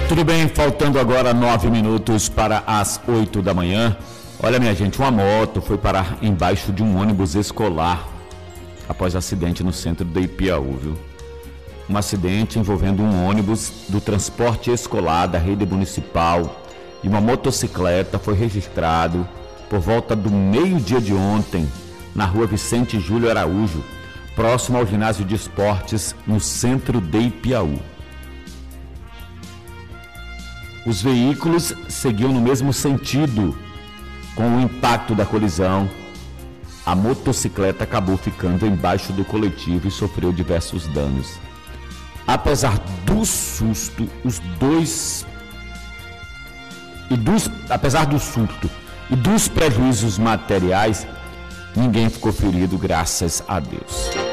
Tudo bem, faltando agora 9 minutos para as 8 da manhã. Olha, minha gente, uma moto foi parar embaixo de um ônibus escolar após acidente no centro de Ipiaú, viu? Um acidente envolvendo um ônibus do transporte escolar da rede municipal e uma motocicleta foi registrado por volta do meio-dia de ontem na rua Vicente Júlio Araújo, próximo ao ginásio de esportes no centro de Ipiaú. Os veículos seguiam no mesmo sentido. Com o impacto da colisão, a motocicleta acabou ficando embaixo do coletivo e sofreu diversos danos. Apesar do susto, apesar do surto e dos prejuízos materiais, ninguém ficou ferido, graças a Deus.